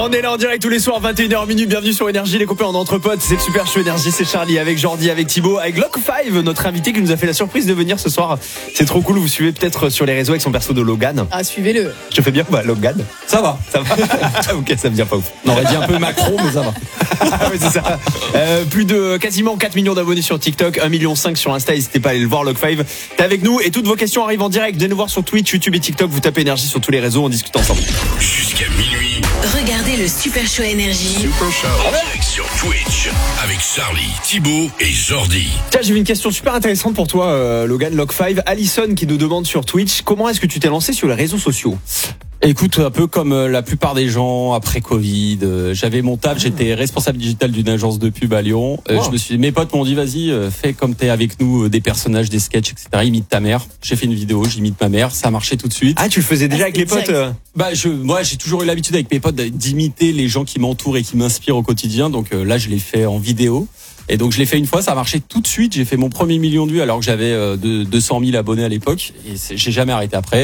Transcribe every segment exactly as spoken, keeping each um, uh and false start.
On est là en direct tous les soirs, vingt et une heures minutes. Bienvenue sur Énergie, les copains en entre potes. C'est le Super Show Énergie, c'est Charlie avec Jordi, avec Thibaut, avec Lock cinq, notre invité qui nous a fait la surprise de venir ce soir. C'est trop cool, vous suivez peut-être sur les réseaux avec son perso de Logan. Ah, suivez-le. Je te fais bien, bah Logan. Ça va, ça va. Ok, ça me vient pas ouf. On aurait dit un peu Macron, mais ça va. Ah oui, c'est ça. Euh, plus de quasiment quatre millions d'abonnés sur TikTok, un virgule cinq million sur Insta. N'hésitez pas à aller le voir, Lock cinq. T'es avec nous et toutes vos questions arrivent en direct. Venez nous voir sur Twitch, YouTube et TikTok. Vous tapez Énergie sur tous les réseaux, on discute ensemble. Jusqu'à minuit. Regardez le Super Show Énergie. Super Show en direct sur Twitch avec Charlie, Thibaut et Jordi. Tiens, j'ai une question super intéressante pour toi, euh, Logan, Lock cinq. Alison qui nous demande sur Twitch, comment est-ce que tu t'es lancé sur les réseaux sociaux ? Écoute, un peu comme la plupart des gens après Covid, euh, j'avais mon taf, j'étais responsable digital d'une agence de pub à Lyon. Euh, Wow. Je me suis, mes potes m'ont dit vas-y, euh, fais comme t'es avec nous, euh, des personnages, des sketchs, et cetera. Imite ta mère. J'ai fait une vidéo, j'imite ma mère, ça a marché tout de suite. Ah, tu le faisais déjà Ah, avec les potes direct. euh Bah je, moi j'ai toujours eu l'habitude avec mes potes d'imiter les gens qui m'entourent et qui m'inspirent au quotidien. Donc euh, là je l'ai fait en vidéo. Et donc je l'ai fait une fois, ça a marché tout de suite. J'ai fait mon premier million de vues alors que j'avais euh, de- deux cent mille abonnés à l'époque. Et c'est- j'ai jamais arrêté après.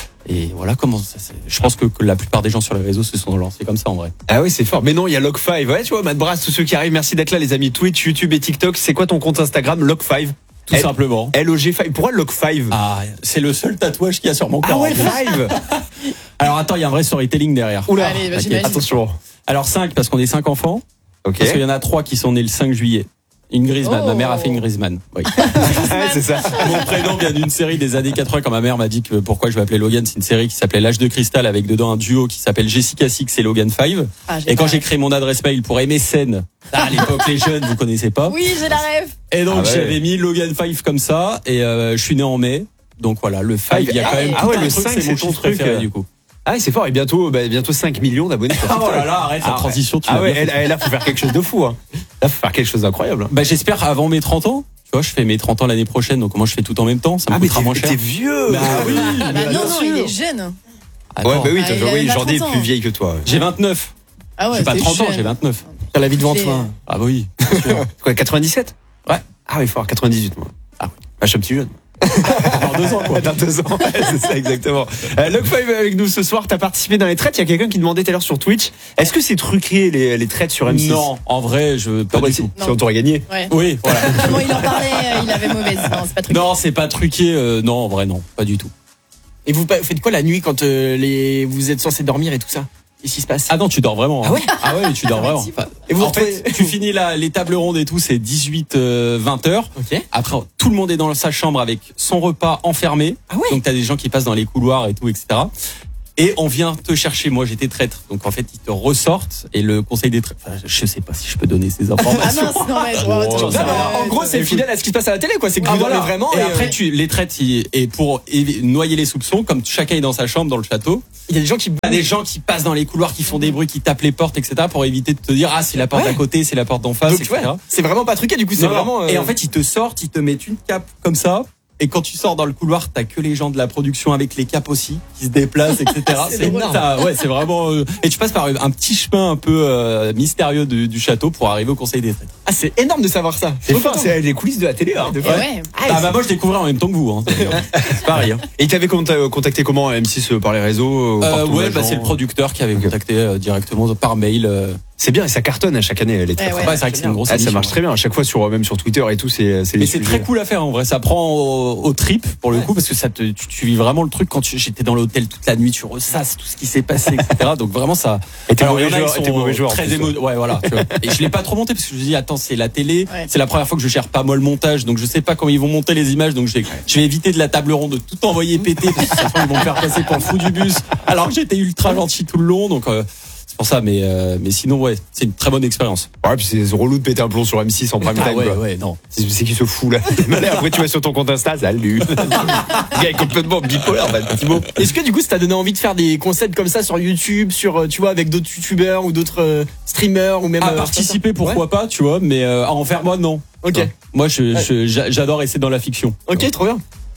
Et voilà comment ça, c'est- je pense que, que la plupart des gens sur les réseaux se sont lancés comme ça en vrai. Ah oui, c'est fort. Mais non, il y a Lock cinq. Ouais, tu vois, Matt Brass, tous ceux qui arrivent, merci d'être là, les amis. Twitch, YouTube et TikTok. C'est quoi ton compte Instagram, Lock cinq? Tout L- simplement. L O G cinq. Pourquoi Lock cinq? Ah, c'est le seul tatouage qu'il y a sur mon Ah corps. ouais, en plus. cinq. Alors attends, il y a un vrai storytelling derrière. Oula, Allez, bah, ok. j'imagine. attention. Alors cinq parce qu'on est cinq enfants. Ok. Parce qu'il y en a trois qui sont nés le cinq juillet. Une Griezmann. Oh. Ma mère a fait une Griezmann. Oui. Ouais, c'est ça. Mon prénom vient d'une série des années quatre-vingts quand ma mère m'a dit que pourquoi je m'appelais Logan. C'est une série qui s'appelait L'âge de cristal avec dedans un duo qui s'appelle Jessica Six et Logan cinq. Ah, j'ai Et quand la j'ai ref. créé mon adresse mail pour M S N, ah, à l'époque les jeunes vous connaissez pas. Oui, j'ai la rêve. Et donc Ah ouais. j'avais mis Logan cinq comme ça et euh, je suis né en mai. Donc voilà, le cinq, il y a quand même Ah tout ouais, un le truc, cinq, c'est mon c'est ton chiffre truc, préféré euh. du coup. Ah, c'est fort. Et bientôt, bah, bientôt cinq millions d'abonnés sur Ah TikTok. oh là là, arrête Ah la ouais. transition, tu Ah l'as ouais, bien fait. elle, là, faut faire quelque chose de fou, hein. Là, faut faire quelque chose d'incroyable. Bah j'espère avant mes trente ans. Tu vois, je fais mes trente ans l'année prochaine, donc moi je fais tout en même temps, ça me Ah, mais coûtera t'es, moins cher. t'es vieux. Bah oui. Ah, bah, bah, non, bien non, sûr. il est jeune. Attends. Ouais, bah oui, Ah, t'as- il a oui, pas Jordi est trente plus ans. vieille que toi. J'ai vingt-neuf. Ah ouais, J'ai pas t'es trente ans, jeune. j'ai vingt-neuf. T'as la vie devant J'ai- toi. Ah bah oui. Quoi, quatre-vingt-dix-sept? Ouais. Ah oui, fort, quatre-vingt-dix-huit, moi. Ah oui. Ah, je suis un petit jeune. Dans deux ans quoi. Dans deux ans, ouais, c'est ça exactement. Euh, Lock cinq avec nous ce soir, t'as participé dans les traites. Il y a quelqu'un qui demandait tout à l'heure sur Twitch, est-ce que c'est truqué les, les traites sur M six? Non, en vrai, je pas Ah, bah, du si, tout. si on t'aurait gagné. Ouais. Oui, voilà. Comment il en parlait, euh, il avait mauvaise. Non, c'est pas truc. Non, c'est pas truqué. euh, non, en vrai, non, pas du tout. Et vous pa- faites quoi la nuit quand euh, les vous êtes censé dormir et tout ça? Qu'est-ce qui se passe? Ah non, tu dors vraiment. hein. Ah ouais Ah ouais, tu dors vraiment. Enfin, Et vous en fait, retrouvez- tu finis là, les tables rondes et tout, c'est dix-huit vingt heures. Ok. Après, tout le monde est dans sa chambre avec son repas enfermé. Ah ouais. Donc t'as des gens qui passent dans les couloirs et tout, et cetera. Et on vient te chercher. Moi, j'étais traître. Donc en fait, ils te ressortent et le conseil des traîtres. Enfin, je sais pas si je peux donner ces Ah informations. mince, non, mais. Oh, oh, j'en sais Non, mais rien. en gros, c'est Écoute. fidèle à ce qui se passe à la télé, quoi. C'est que Ah, vous dormez voilà. vraiment. Et Et, après, euh, tu les traites. ils- Et pour évi- noyer les soupçons, comme chacun est dans sa chambre dans le château, il y a des gens qui. il y a des gens qui passent dans les couloirs, qui font des bruits, qui tapent les portes, et cetera, pour éviter de te dire ah c'est la porte Ouais. d'à côté, c'est la porte d'en face, Donc, et tu vois, cetera. c'est vraiment pas truqué. Du coup, c'est Non, non. vraiment. euh, Et en fait, ils te sortent, ils te mettent une cape comme ça. Et quand tu sors dans le couloir, t'as que les gens de la production avec les capes aussi qui se déplacent, et cetera. C'est drôle. t'as- ouais, c'est vraiment. euh, Et tu passes par un petit chemin un peu euh, mystérieux du, du château pour arriver au conseil des traîtres. Ah, c'est énorme de savoir ça. C'est Trop fort, content. c'est les coulisses de la télé, hein. Eh ouais. Ah bah moi je découvrais en même temps que vous. Hein. C'est pareil. Hein. Et t'avais conta- contacté comment M six par les réseaux? Euh, par ton ouais, bah agent c'est le producteur qui avait Ok. contacté euh, directement par mail. euh. C'est bien et ça cartonne à chaque année, les traites. Eh ouais. Ouais, c'est vrai que c'est une grosse Ah, ça émission. marche très bien à chaque fois sur même sur Twitter et tout, c'est c'est les Mais c'est sujets. très cool à faire en vrai. Ça prend au, au trip pour le coup parce que ça te, tu, tu vis vraiment le truc quand tu, j'étais dans l'hôtel toute la nuit, tu ressasses tout ce qui s'est passé, et cetera. Donc vraiment ça. Et t'es Alors, mauvais il y en a qui joueur, sont et t'es mauvais joueur, en Très plus, émo... Ouais, voilà. tu vois. Et je l'ai pas trop monté parce que je me dis attends c'est la télé, Ouais. c'est la première fois que je gère pas moi le montage, donc je sais pas comment ils vont monter les images, donc je vais, je vais éviter de la table ronde de tout envoyer péter parce que ça se trouve, ils vont me faire passer pour le fou du bus. Alors que j'étais ultra gentil tout le long, donc. Euh, c'est pour ça, mais euh, mais sinon ouais, c'est une très bonne expérience. Ouais, puis c'est relou de péter un plomb sur M six en prime Ah time, ouais, quoi. ouais, non. C'est, c'est qui se fout là. Mais après tu vas sur ton compte Insta, salut. Le gars est complètement bipolaire, bah, Thibaut. Est-ce que du coup, ça t'a donné envie de faire des concepts comme ça sur YouTube, sur euh, tu vois, avec d'autres youtubeurs ou d'autres euh, streamers ou même À euh, participer, pourquoi Ouais. pas, tu vois, mais euh, à en faire moi, non. Ok. Non. Moi, je, je- j'a- j'adore essayer dans la fiction. Ok, trop bien.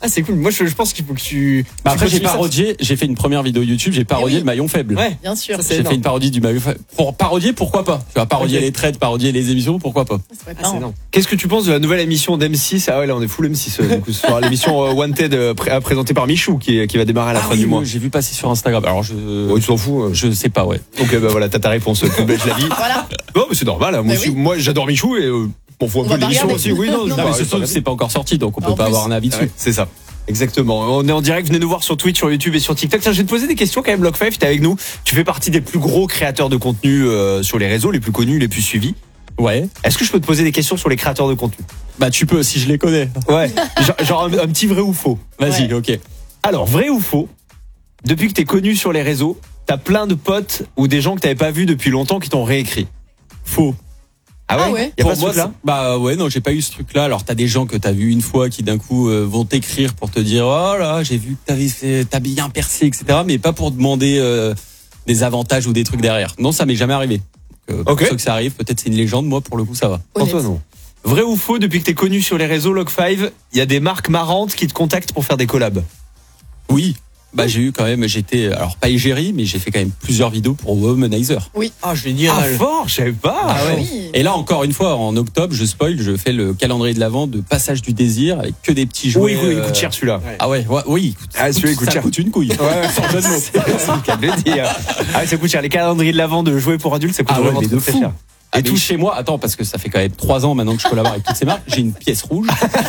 Ah, c'est cool. Moi, je, je pense qu'il faut que tu. Bah tu après, j'ai continues ça. parodié, j'ai fait une première vidéo YouTube, j'ai parodié Eh oui. le maillon faible. Ouais. Bien sûr. Ça, c'est J'ai fait énorme. une parodie du maillon faible. Pour parodier, pourquoi pas? Tu vas parodier Ok. les trades, parodier les émissions, pourquoi pas? Ça pourrait Ah, pas, c'est hein. énorme. Qu'est-ce que tu penses de la nouvelle émission d'M six? Ah ouais, là, on est full M six, euh, du coup, ce soir. L'émission euh, Wanted, euh, pré- présentée par Michou, qui, qui va démarrer à la Ah fin oui, du mois. moi, j'ai vu passer sur Instagram. Alors je, Oh, tu t'en fous. euh. je sais pas, ouais. Ok, bah voilà, t'as ta réponse. Plus belle la vie. Voilà. Non, mais c'est normal. hein. Moi, Mais aussi, oui. moi, j'adore Michou et euh, on voit un On peu va pas l'émission regarder. aussi. Oui, non, Non, je Non, vais mais pas ce truc, regarder. c'est pas encore sorti, donc on En peut pas plus. avoir un avis dessus. Ouais, c'est ça. Exactement. On est en direct. Venez nous voir sur Twitch, sur YouTube et sur TikTok. Tiens, je vais te poser des questions quand même. Lock five, t'es avec nous. Tu fais partie des plus gros créateurs de contenu euh, sur les réseaux, les plus connus, les plus suivis. Ouais. Est-ce que je peux te poser des questions sur les créateurs de contenu? Bah tu peux si je les connais. Ouais. genre genre un, un petit vrai ou faux. Vas-y, Ouais. ok. Alors, vrai ou faux? Depuis que t'es connu sur les réseaux, t'as plein de potes ou des gens que t'avais pas vus depuis longtemps qui t'ont réécrit. Faux. Ah ouais? Ah ouais. Y a Pour pas ce moi, truc-là? c'est- bah ouais, non, j'ai pas eu ce truc-là. Alors t'as des gens que t'as vu une fois qui d'un coup euh, vont t'écrire pour te dire oh là, j'ai vu que t'avais fait, t'as bien percé, et cetera. Mais pas pour demander euh, des avantages ou des trucs derrière. Non, ça m'est jamais arrivé. Donc, euh, pour Ok. ceux que ça arrive, peut-être c'est une légende. Moi, pour le coup, ça va. Honnête. Antoine, non. Vrai ou faux, depuis que t'es connu sur les réseaux Lock five, il y a des marques marrantes qui te contactent pour faire des collabs. Oui. Bah j'ai eu quand même, j'étais alors pas égérie, mais j'ai fait quand même plusieurs vidéos pour Womanizer. Ah, je vais dire. Ah, fort, je savais pas. Ah ouais. Oui. Et là encore une fois, en octobre, je spoil, je fais le calendrier de l'avant de Passage du désir avec que des petits jouets. Oui, il euh, coûte cher celui-là. Ah ouais, ouais, oui. il coûte- Ah, celui-là, il coûte ça cher. coûte une couille. Ouais, ouais, sans jeu de mots. C'est le cas de le dire. Ah, ouais, ça coûte cher. Les calendriers de l'avant de jouets pour adultes, ça coûte Ah ouais, vraiment mais très, de très fou. cher. Et Et tout tout chez moi, attends, parce que ça fait quand même trois ans maintenant que je collabore avec toutes ces marques, j'ai une pièce rouge.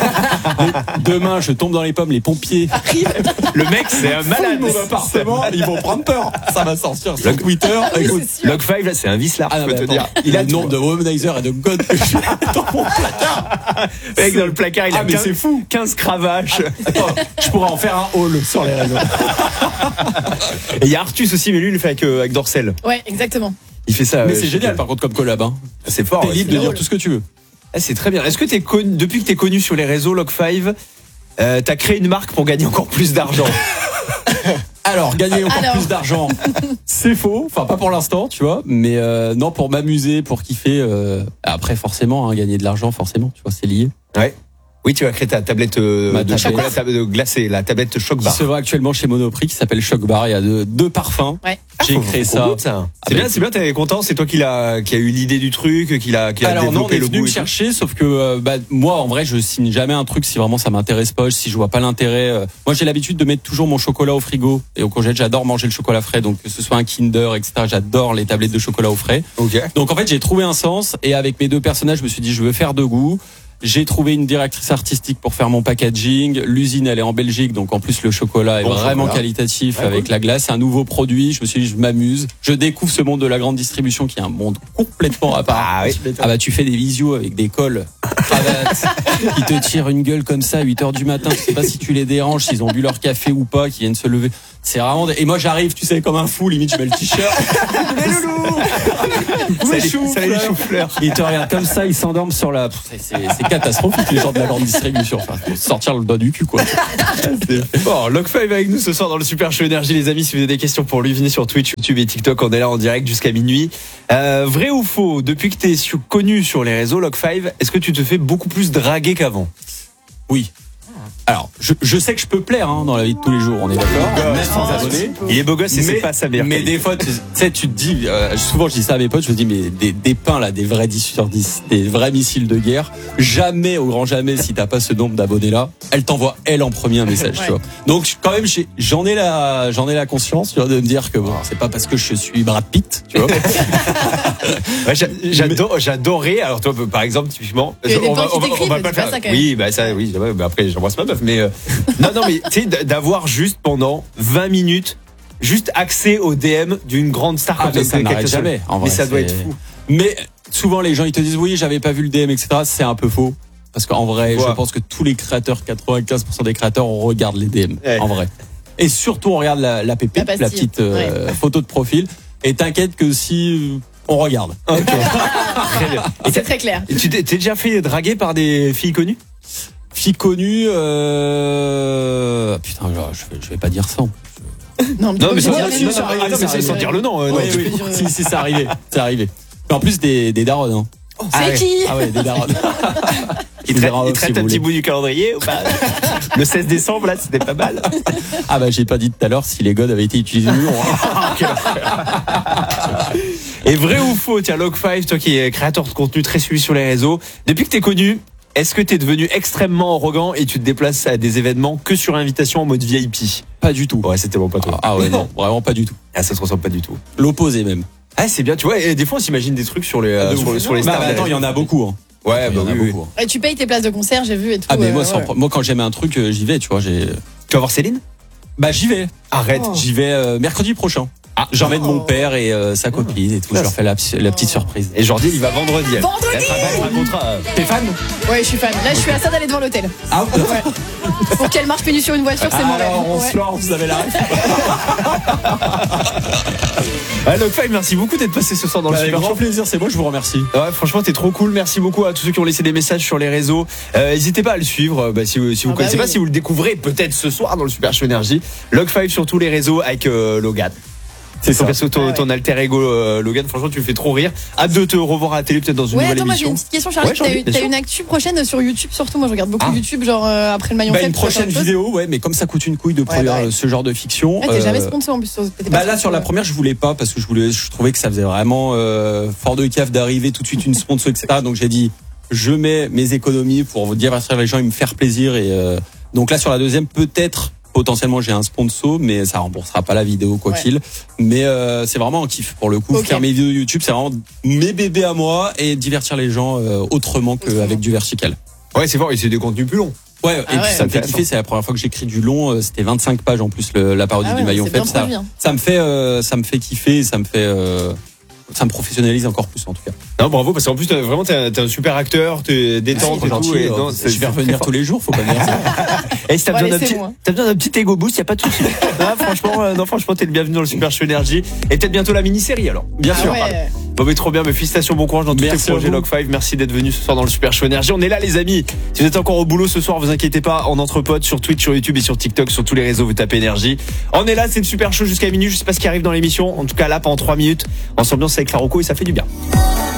Demain, je tombe dans les pommes, les pompiers Le mec, c'est un malade. mon appartement, ils vont prendre peur. Ça va sortir sur Le- Twitter. Écoute, c'est sûr. Lock five, là, c'est un vice là, ah je non, peux mais te attends, dire. il a le tout. nombre de Womanizer et de God que j'ai dans mon placard. Le mec, dans le placard, il a Ah, mais quinze c'est fou. quinze cravaches. Attends, je pourrais en faire un haul sur les réseaux. Et il y a Artus aussi, mais lui, il le fait avec, euh, avec Dorcel. Ouais, exactement. Il fait ça. Mais euh, c'est chez- génial par contre comme collab. Hein. C'est fort. T'es ouais, libre c'est de dire drôle. tout ce que tu veux. Ah, c'est très bien. Est-ce que t'es connu, depuis que t'es connu sur les réseaux Lock five, euh, t'as créé une marque pour gagner encore plus d'argent? Alors, gagner encore Alors. plus d'argent, c'est faux. Enfin, pas pour l'instant, tu vois. Mais euh, non, pour m'amuser, pour kiffer. Euh, après, forcément, hein, gagner de l'argent, forcément, tu vois, c'est lié. Ouais. Oui, tu vas créer ta tablette euh, Ma de tablette. chocolat tab- de glacé, la tablette Choc Qui Bar. se vend actuellement chez Monoprix, qui s'appelle Choc Bar. Il y a deux, deux parfums. Ouais. J'ai créé ça. C'est Ah, bien, bah, c'est bien, t'es content, c'est toi qui l'a, qui a eu l'idée du truc, qui l'a, qui a Alors non, on développé est le venu goût. me et tout. chercher, sauf que euh, bah, moi, en vrai, je signe jamais un truc si vraiment ça m'intéresse pas, si je vois pas l'intérêt. euh. Moi, j'ai l'habitude de mettre toujours mon chocolat au frigo et au congèle. J'adore manger le chocolat frais, donc que ce soit un Kinder, et cetera. J'adore les tablettes de chocolat au frais. Ok. Donc en fait, j'ai trouvé un sens et avec mes deux personnages, je me suis dit, je veux faire deux goûts. J'ai trouvé une directrice artistique pour faire mon packaging. L'usine, elle est en Belgique, donc en plus le chocolat est Bon vraiment chocolat. qualitatif Ouais, avec cool. la glace. C'est un nouveau produit. Je me suis dit, je m'amuse. Je découvre ce monde de la grande distribution qui est un monde complètement à part. Ah oui. Ah bah tu fais des visios avec des cols, cravates, qui te tirent une gueule comme ça à huit heures du matin. Tu sais pas si tu les déranges, s'ils ont bu leur café ou pas, qui viennent se lever. C'est vraiment. Et moi j'arrive, tu sais, comme un fou. Limite, je mets le t-shirt. Mais loulou, Ça mes les- choux, ça les fleurs. choux-fleurs. Ils te regardent comme ça, ils s'endorment sur la. C'est, c'est, c'est catastrophique les gens de la grande distribution. Enfin, faut sortir le doigt du cul quoi. Bon, Lock five avec nous ce soir dans le Super Show Énergie, les amis. Si vous avez des questions pour lui, venez sur Twitch, YouTube et TikTok. On est là en direct jusqu'à minuit. Euh, vrai ou faux, depuis que t'es su- connu sur les réseaux Lock five, est-ce que tu te fais beaucoup plus draguer qu'avant? Oui. Alors, je, je sais que je peux plaire hein, dans la vie de tous les jours, on est d'accord. Même sans abonnés. Il est beau gosse et c'est Mais- pas sa meilleure Mais qualité. des fois, tu tu sais, tu te dis, euh, souvent je dis ça à mes potes, je me dis, mais des, des pains là, des vrais dix sur dix, des vrais missiles de guerre, jamais, au grand jamais, si t'as pas ce nombre d'abonnés là, elle t'envoie elle en premier un message, Ouais. tu vois. Donc quand même, j'ai- j'en ai la, j'en ai la conscience, tu vois, de me dire que bon, c'est pas parce que je suis Brad Pitt, tu vois. Ouais, j'a- j'adore, j'adorais. Alors toi, par exemple, typiquement, Il y a des on va, gens qui on va, on t'écrivent, va mais pas tu le fais faire. ça quand même. Oui, bah ça, oui. ouais, bah après, j'embrasse ma meuf, mais euh, non, non, mais tu sais, d- d'avoir juste pendant vingt minutes, juste accès au D M d'une grande star Ah, comme mais ça, ça quelle n'arrête que soit. jamais, en Mais vrai, ça doit c'est- être fou. Mais souvent les gens ils te disent oui, j'avais pas vu le D M, et cetera. C'est un peu faux. Parce qu'en vrai, Ouais. je pense que tous les créateurs, quatre-vingt-quinze pour cent des créateurs, on regarde les D M. Ouais. En vrai. Et surtout, on regarde la, la pépite, La la, pastille. petite euh, photo de profil. Et t'inquiète que si euh, on regarde. Ok. Très bien. Et C'est t'as- très clair. et tu t'es t'es déjà fait draguer par des filles connues? Fille connue, euh... putain, je vais, je vais pas dire ça. Non, Non, mais ça sans, si, non, ça non, arrive, attends, ça mais sans arrive. dire le nom. euh, non, Oui, tu- oui. peux- si, si, c'est arrivé. C'est arrivé. Mais en plus, des, des darons. Hein. Ah C'est ouais. qui Ah ouais, des darons. Il vous traite, verra il off, traite si un vous petit voulez. bout du calendrier ou pas? Le seize décembre, là, c'était pas mal. Ah bah j'ai pas dit tout à l'heure si les godes avaient été utilisés ou non. Et vrai ou faux, tiens, Log cinq, toi qui es créateur de contenu très suivi sur les réseaux, depuis que t'es connu, est-ce que t'es devenu extrêmement arrogant et tu te déplaces à des événements que sur invitation en mode V I P? Pas du tout. Ouais, c'était bon, pas toi. Ah, ah ouais non, vraiment pas du tout. Ah, ça se ressemble pas du tout. L'opposé même. Ah, c'est bien, tu vois, et des fois on s'imagine des trucs sur les, Ah, euh, de sur, ouf. les- sur les Bah, stars. bah, des attends, il y en a beaucoup. Hein. Ouais, Il y bah en a oui, oui. beaucoup. Et tu payes tes places de concert, j'ai vu et tout. Ah mais euh, moi, sans ouais. pro- moi quand j'aime un truc, euh, j'y vais, tu vois. J'ai. Tu vas voir Céline? Bah j'y vais. Arrête. Oh. J'y vais euh, mercredi prochain. Ah, J'emmène Oh. mon père et euh, sa copine et tout. Je leur fais la, psy- la petite surprise. Et Jordi, il va vendredi. Vendredi Elle te raconte- racontera, euh, T'es fan? Ouais, je suis fan. Là, je suis à ça d'aller devant l'hôtel. Ah Ouais. Pour qu'elle marche pénue sur une voiture, c'est mon rêve. alors on Ouais. se lance, vous avez la ref. Ouais, Log cinq, merci beaucoup d'être passé ce soir dans le Avec Super grand Show. plaisir, c'est moi, je vous remercie. Ouais, franchement, t'es trop cool. Merci beaucoup à tous ceux qui ont laissé des messages sur les réseaux. Euh, N'hésitez pas à le suivre. euh, Bah, si vous, si vous Ah bah connaissez oui. pas, si vous le découvrez peut-être ce soir dans le Super Show Énergie. Log cinq sur tous les réseaux avec euh, Logan. C'est Ton, ça. perso, ton, Ah ouais. ton alter ego euh, Logan. Franchement, tu me fais trop rire. Hâte de te revoir à la télé peut-être dans une Ouais, nouvelle attends, moi j'ai émission. une petite question, Charlie. Ouais, T'as Charlie, eu- bien T'as sûr. une actu prochaine sur YouTube, surtout. Moi je regarde beaucoup Ah. YouTube, genre euh, après le maillon Bah, faible. une tu vois, prochaine plein de choses. vidéo, ouais, mais comme ça coûte une couille de produire bah ouais. euh, ce genre de fiction. Ouais, t'es jamais euh, sponsor en plus. t'es pas Bah là sponsor, sur la ouais. première je voulais pas parce que je voulais je trouvais que ça faisait vraiment euh, fort de caf d'arriver tout de suite une sponsor etc, donc j'ai dit je mets mes économies pour vous divertir les gens et me faire plaisir et euh, donc là sur la deuxième peut-être potentiellement j'ai un sponsor mais ça remboursera pas la vidéo quoi Ouais. qu'il, mais euh, c'est vraiment un kiff pour le coup. Ok. Faire mes vidéos YouTube c'est vraiment mes bébés à moi et divertir les gens euh, autrement qu'avec du vertical. Ouais, c'est fort. Et c'est des contenus plus longs. Ouais, et Ah puis ouais. ça me fait Intéressant. kiffer, c'est la première fois que j'écris du long, euh, c'était vingt-cinq pages en plus le- la parodie Ah ouais, du maillon c'est bien faible, ça, produit, hein. ça me fait euh, ça me fait kiffer, ça me fait euh, ça me professionnalise encore plus en tout cas. Non, bravo, parce qu'en plus, t'as- vraiment, t'es un, t'es un super acteur, t'es détente Trop et tout. gentil, Et euh, non, c'est- je vais c'est revenir très tous les jours, faut pas me dire ça. fort. Et si t'as Ouais, besoin d'un petit, laissez-moi. t'as besoin d'un petit ego boost, y a pas de souci. Ah, franchement, euh, non, franchement, t'es le bienvenu dans le Super Show Énergie. Et peut-être bientôt la mini-série, alors. Bien Ah sûr. ouais. Bon, mais trop bien, mais félicitations, bon courage dans tous tes Merci à projets vous. Log cinq. Merci d'être venu ce soir dans le Super Show Énergie. On est là, les amis. Si vous êtes encore au boulot ce soir, vous inquiétez pas, en entre potes, sur Twitch, sur YouTube et sur TikTok, sur tous les réseaux, vous tapez Énergie. On est là, c'est le Super Show jusqu'à minuit. Je sais pas ce qui arrive dans l'émission. En tout cas, là, pendant trois minutes, on s'ambiance avec la Rocco et ça fait du bien.